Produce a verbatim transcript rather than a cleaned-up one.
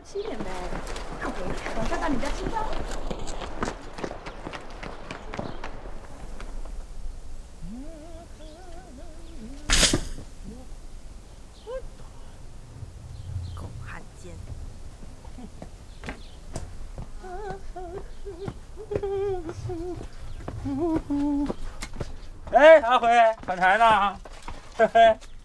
七点呗，那回晚上到你家吃饭。狗汉奸！ 哎，阿辉，反台呢？嘿嘿。